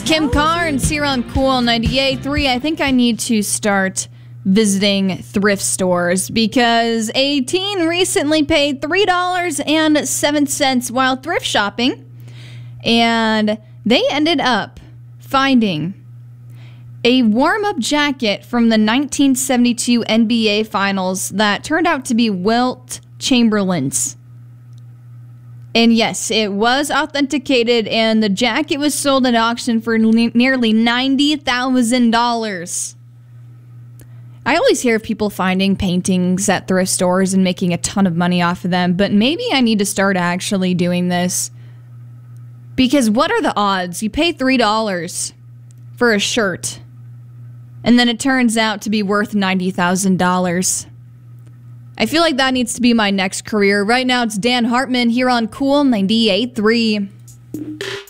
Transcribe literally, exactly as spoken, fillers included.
Kim Carnes here on Cool ninety-eight point three. I think I need to start visiting thrift stores because a teen recently paid three dollars and seven cents while thrift shopping, and they ended up finding a warm-up jacket from the nineteen seventy-two N B A Finals that turned out to be Wilt Chamberlain's. And yes, it was authenticated, and the jacket was sold at auction for ne- nearly ninety thousand dollars. I always hear of people finding paintings at thrift stores and making a ton of money off of them, but maybe I need to start actually doing this. Because what are the odds? You pay three dollars for a shirt, and then it turns out to be worth ninety thousand dollars. I feel like that needs to be my next career. Right now, it's Dan Hartman here on Cool ninety-eight point three.